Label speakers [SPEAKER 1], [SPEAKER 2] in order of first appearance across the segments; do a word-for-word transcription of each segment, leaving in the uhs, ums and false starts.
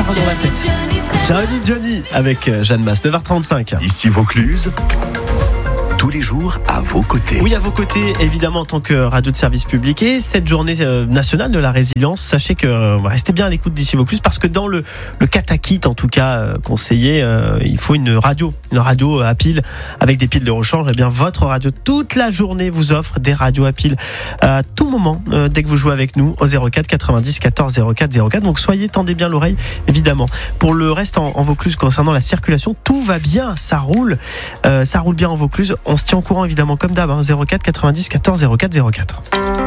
[SPEAKER 1] ça rentre dans la tête. Johnny Johnny avec Jeanne Masse, neuf heures trente-cinq.
[SPEAKER 2] Ici Vaucluse, tous les jours à vos côtés.
[SPEAKER 1] Oui, à vos côtés, évidemment, en tant que radio de service public. Et cette journée euh, nationale de la résilience, sachez que euh, restez bien à l'écoute d'ici Vaucluse, parce que dans le, le Katakit, en tout cas euh, conseillé, euh, il faut une radio, une radio à pile avec des piles de rechange. Et bien, votre radio, toute la journée, vous offre des radios à pile à tout moment, euh, dès que vous jouez avec nous, au zéro quatre quatre-vingt-dix quatorze zéro quatre zéro quatre. Donc, soyez, tendez bien l'oreille, évidemment. Pour le reste, en, en Vaucluse, concernant la circulation, tout va bien, ça roule, euh, ça roule bien en Vaucluse. On se tient au courant, évidemment, comme d'hab, hein, zéro quatre quatre-vingt-dix quatorze zéro quatre zéro quatre.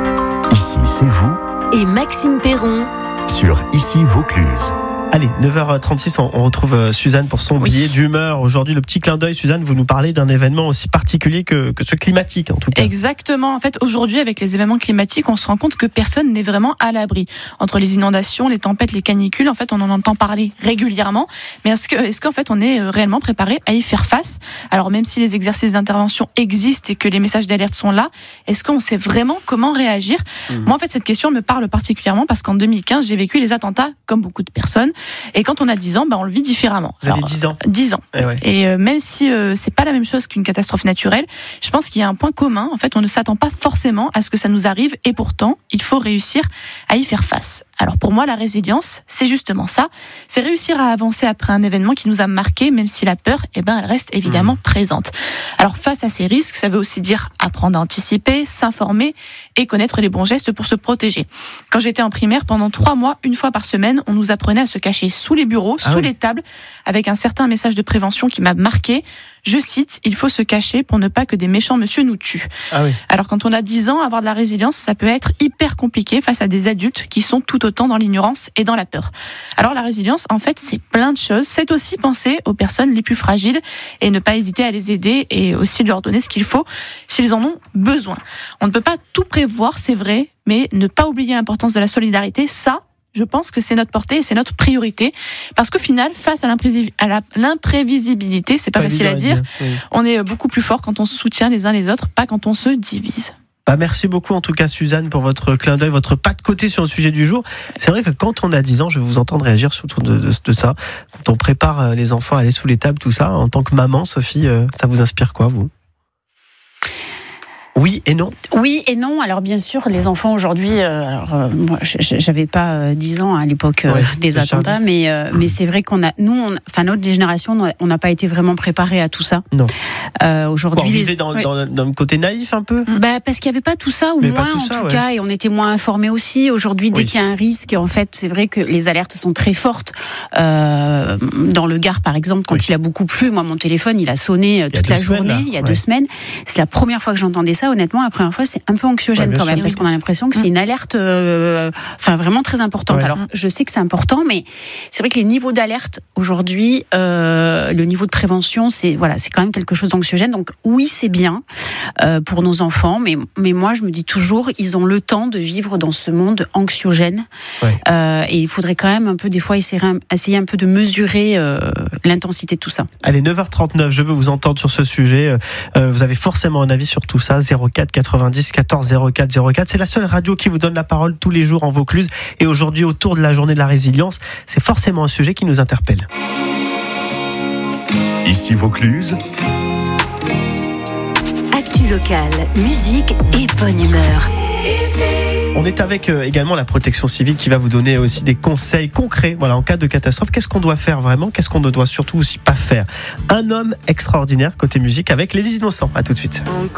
[SPEAKER 2] Ici, c'est vous.
[SPEAKER 3] Et Maxime Perron
[SPEAKER 2] Sur Ici Vaucluse.
[SPEAKER 1] Allez, neuf heures trente-six, on retrouve Suzanne pour son
[SPEAKER 4] Oui.
[SPEAKER 1] billet d'humeur. Aujourd'hui, le petit clin d'œil. Suzanne, vous nous parlez d'un événement aussi particulier que, que ce climatique, en tout cas.
[SPEAKER 4] Exactement. En fait, aujourd'hui, avec les événements climatiques, on se rend compte que personne n'est vraiment à l'abri. Entre les inondations, les tempêtes, les canicules, en fait, on en entend parler régulièrement. Mais est-ce que, est-ce qu'en fait, on est réellement préparé à y faire face? Alors, même si les exercices d'intervention existent et que les messages d'alerte sont là, est-ce qu'on sait vraiment comment réagir? Mmh. Moi, en fait, cette question me parle particulièrement parce qu'en deux mille quinze, j'ai vécu les attentats, comme beaucoup de personnes. Et quand on a dix ans, bah, on le vit différemment.
[SPEAKER 1] Vous avez dix ans
[SPEAKER 4] dix ans.
[SPEAKER 1] Eh ouais.
[SPEAKER 4] Et euh, même si euh, c'est pas la même chose qu'une catastrophe naturelle, je pense qu'il y a un point commun. En fait, on ne s'attend pas forcément à ce que ça nous arrive, et pourtant, il faut réussir à y faire face. Alors pour moi, la résilience, c'est justement ça. C'est réussir à avancer après un événement qui nous a marqué, même si la peur, eh ben, elle reste évidemment mmh. présente. Alors face à ces risques, ça veut aussi dire apprendre à anticiper, s'informer et connaître les bons gestes pour se protéger. Quand j'étais en primaire, pendant trois mois, une fois par semaine, on nous apprenait à se cacher sous les bureaux, ah sous oui. les tables, avec un certain message de prévention qui m'a marqué. Je cite, il faut se cacher pour ne pas que des méchants monsieur nous tuent. Ah oui. Alors quand on a dix ans, avoir de la résilience, ça peut être hyper compliqué face à des adultes qui sont tout autant dans l'ignorance et dans la peur. Alors la résilience, en fait, c'est plein de choses. C'est aussi penser aux personnes les plus fragiles et ne pas hésiter à les aider et aussi leur donner ce qu'il faut s'ils en ont besoin. On ne peut pas tout prévoir, c'est vrai, mais ne pas oublier l'importance de la solidarité, ça, je pense que c'est notre portée et c'est notre priorité. Parce qu'au final, face à, l'imprévis- à la, l'imprévisibilité, c'est pas, pas facile à dire, à dire. Oui. On est beaucoup plus fort quand on se soutient les uns les autres, pas quand on se divise.
[SPEAKER 1] Bah merci beaucoup en tout cas Suzanne pour votre clin d'œil, votre pas de côté sur le sujet du jour. C'est vrai que quand on a dix ans, je vais vous entendre réagir autour de, de, de ça. Quand on prépare les enfants à aller sous les tables, tout ça, en tant que maman, Sophie, ça vous inspire quoi, vous ? Oui et non.
[SPEAKER 5] Oui et non. Alors bien sûr, les enfants aujourd'hui, euh, alors euh, moi j'avais pas euh, dix ans à l'époque euh, ouais, des attentats, mais euh, mais c'est vrai qu'on a, nous, on, enfin notre génération, on n'a pas été vraiment préparés à tout ça.
[SPEAKER 1] Non.
[SPEAKER 5] Euh, aujourd'hui,
[SPEAKER 1] bon, on vivait les... dans, ouais. dans, dans le côté naïf un peu.
[SPEAKER 5] Bah parce qu'il y avait pas tout ça, ou mais moins tout en ça, tout ouais. cas, et on était moins informés aussi. Aujourd'hui, dès oui. qu'il y a un risque, en fait, c'est vrai que les alertes sont très fortes. Euh, dans le Gard, par exemple, quand oui. il a beaucoup plu, moi mon téléphone, il a sonné toute la journée. Semaines, il y a ouais. deux semaines. C'est la première fois que j'entendais ça. Honnêtement, la première fois, c'est un peu anxiogène ouais, quand même, sûr. parce qu'on a l'impression que c'est une alerte, euh, enfin vraiment très importante. Ouais. Alors, je sais que c'est important, mais c'est vrai que les niveaux d'alerte aujourd'hui, euh, le niveau de prévention, c'est voilà, c'est quand même quelque chose d'anxiogène. Donc oui, c'est bien euh, pour nos enfants, mais mais moi, je me dis toujours, ils ont le temps de vivre dans ce monde anxiogène, ouais. euh, et il faudrait quand même un peu, des fois, essayer, essayer un peu de mesurer euh, l'intensité de tout ça.
[SPEAKER 1] Allez, neuf heures trente-neuf, je veux vous entendre sur ce sujet. Euh, vous avez forcément un avis sur tout ça. zéro quatre quatre-vingt-dix quatorze zéro quatre zéro quatre. C'est la seule radio qui vous donne la parole tous les jours en Vaucluse. Et aujourd'hui, autour de la journée de la résilience, c'est forcément un sujet qui nous interpelle.
[SPEAKER 2] Ici Vaucluse.
[SPEAKER 3] Actu locale, musique et bonne humeur.
[SPEAKER 1] On est avec euh, également la protection civile qui va vous donner aussi des conseils concrets. Voilà, en cas de catastrophe, qu'est-ce qu'on doit faire vraiment ? Qu'est-ce qu'on ne doit surtout aussi pas faire ? Un homme extraordinaire côté musique avec Les Innocents. À tout de suite.